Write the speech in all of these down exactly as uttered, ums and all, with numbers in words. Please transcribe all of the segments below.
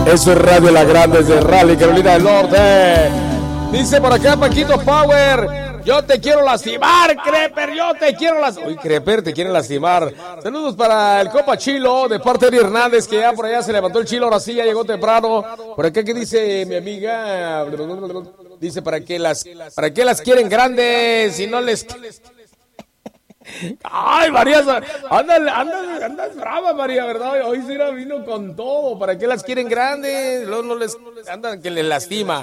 Eso es Radio La Grande desde Raleigh, Carolina del Norte. Dice por acá Paquito Power, yo te quiero lastimar, Creper, yo te quiero lastimar. Uy, Creper, te quiere lastimar. Saludos para el compa Chilo, de parte de Hernández, que ya por allá se levantó el Chilo, ahora sí, ya llegó temprano. Por acá, ¿qué dice mi amiga? Dice, ¿para qué las, para qué las quieren grandes si no les... Ay, María, andas, andas, andas brava, María, ¿verdad? Hoy sí vino con todo. ¿Para qué las quieren grandes? Luego no les andan que les lastima.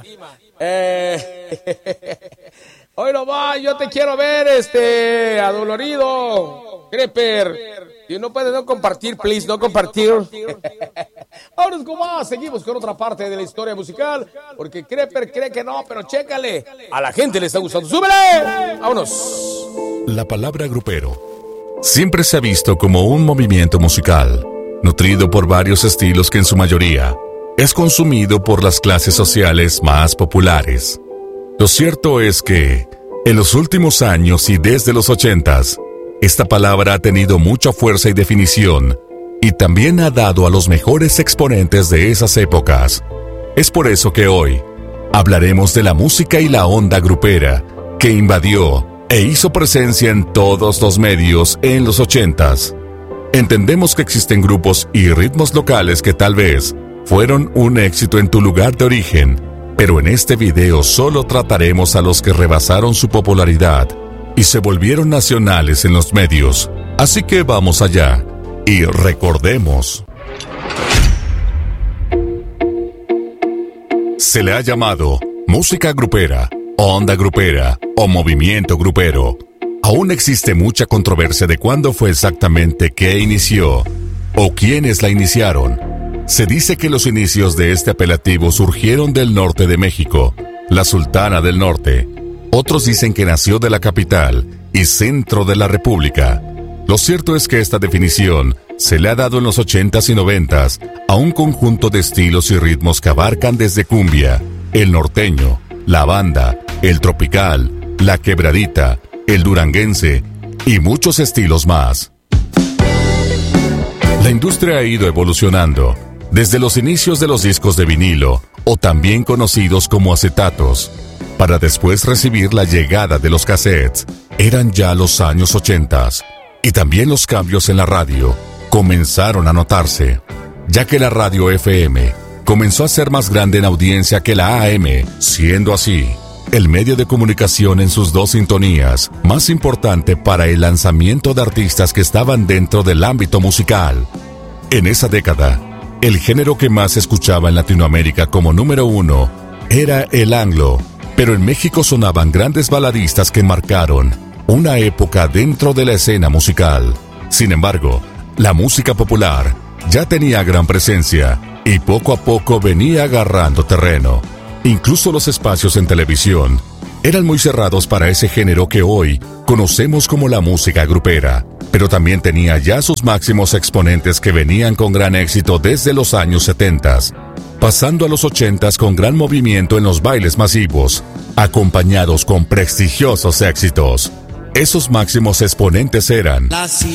Eh, hoy no va, yo te quiero ver, este, adolorido, Creper. Y no puedes no compartir, please, no compartir. Vámonos con más, seguimos con otra parte de la historia musical, porque Creper cree que no, pero chécale. A la gente le está gustando. ¡Súbele! Vámonos. La palabra grupero siempre se ha visto como un movimiento musical, nutrido por varios estilos que en su mayoría es consumido por las clases sociales más populares. Lo cierto es que, en los últimos años y desde los ochentas, esta palabra ha tenido mucha fuerza y definición, y también ha dado a los mejores exponentes de esas épocas. Es por eso que hoy hablaremos de la música y la onda grupera que invadió e hizo presencia en todos los medios en los ochentas. Entendemos que existen grupos y ritmos locales que tal vez fueron un éxito en tu lugar de origen, pero en este video solo trataremos a los que rebasaron su popularidad y se volvieron nacionales en los medios. Así que vamos allá y recordemos. Se le ha llamado música grupera, onda grupera o movimiento grupero. Aún existe mucha controversia de cuándo fue exactamente que inició o quiénes la iniciaron. Se dice que los inicios de este apelativo surgieron del norte de México, la Sultana del Norte. Otros dicen que nació de la capital y centro de la República. Lo cierto es que esta definición se le ha dado en los ochentas y noventas a un conjunto de estilos y ritmos que abarcan desde cumbia, el norteño, la banda, el tropical, la quebradita, el duranguense y muchos estilos más. La industria ha ido evolucionando desde los inicios de los discos de vinilo, o también conocidos como acetatos, para después recibir la llegada de los cassettes. Eran ya los años ochentas, y también los cambios en la radio comenzaron a notarse, ya que la radio F M comenzó a ser más grande en audiencia que la A M, siendo así el medio de comunicación en sus dos sintonías más importante para el lanzamiento de artistas que estaban dentro del ámbito musical. En esa década, el género que más se escuchaba en Latinoamérica como número uno era el anglo, pero en México sonaban grandes baladistas que marcaron una época dentro de la escena musical. Sin embargo, la música popular ya tenía gran presencia y poco a poco venía agarrando terreno. Incluso los espacios en televisión eran muy cerrados para ese género que hoy conocemos como la música grupera, pero también tenía ya sus máximos exponentes que venían con gran éxito desde los años setentas, pasando a los ochentas con gran movimiento en los bailes masivos, acompañados con prestigiosos éxitos. Esos máximos exponentes eran